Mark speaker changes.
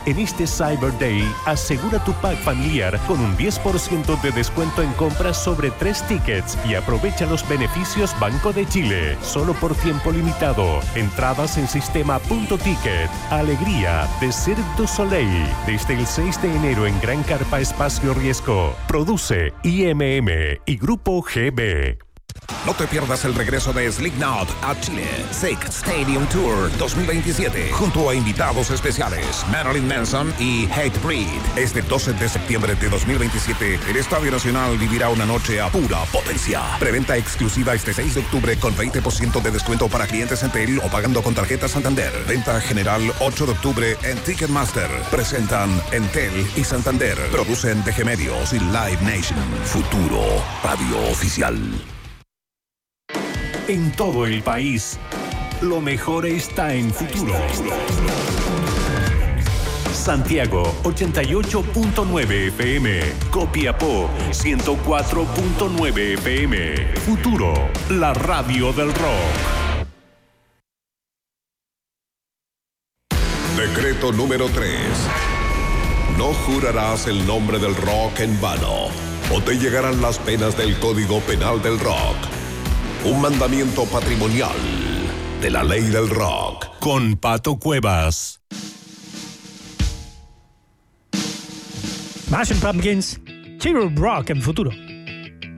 Speaker 1: En este Cyber Day, asegura tu pack familiar con un 10% de descuento en compras sobre 3 tickets y aprovecha los beneficios Banco de Chile. Solo por tiempo limitado. Entradas en sistema.ticket. Alegría de Cirque du Soleil. Desde el 6 de enero en Gran Carpa Espacio Riesgo. Produce IMM y Grupo GB.
Speaker 2: No te pierdas el regreso de Slipknot a Chile. Sick Stadium Tour 2027. Junto a invitados especiales Marilyn Manson y Hatebreed. Este 12 de septiembre de 2027, el Estadio Nacional vivirá una noche a pura potencia. Preventa exclusiva este 6 de octubre con 20% de descuento para clientes Entel o pagando con tarjeta Santander. Venta general 8 de octubre en Ticketmaster. Presentan Entel y Santander. Producen DG Medios y Live Nation. Futuro Radio Oficial.
Speaker 1: En todo el país, lo mejor está en Futuro. Santiago 88.9 FM, Copiapó 104.9 FM. Futuro, la radio del rock.
Speaker 2: Decreto número 3. No jurarás el nombre del rock en vano, o te llegarán las penas del Código Penal del Rock. Un mandamiento patrimonial de la ley del rock.
Speaker 1: Con Pato Cuevas.
Speaker 3: Smashing Pumpkins, Cherub Rock en Futuro.